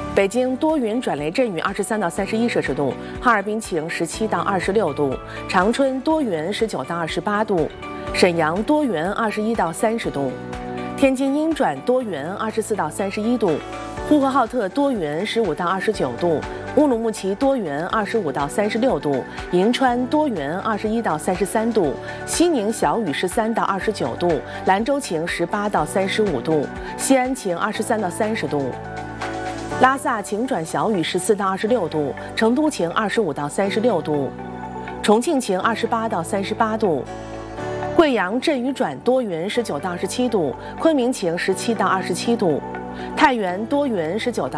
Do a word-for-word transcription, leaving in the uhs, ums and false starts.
北京多云转雷阵雨，二十三到三十一摄氏度；哈尔滨晴，十七到二十六度；长春多云，十九到二十八度；沈阳多云，二十一到三十度；天津阴转多云，二十四到三十一度；呼和浩特多云，十五到二十九度；乌鲁木齐多云，二十五到三十六度；银川多云，二十一到三十三度；西宁小雨，十三到二十九度；兰州晴，十八到三十五度；西安晴，二十三到三十度。拉萨晴转小雨，十四到二十六度；成都晴，二十五到三十六度；重庆晴，二十八到三十八度；贵阳阵雨转多云，十九到二十七度；昆明晴，十七到二十七度；太原多云，十九到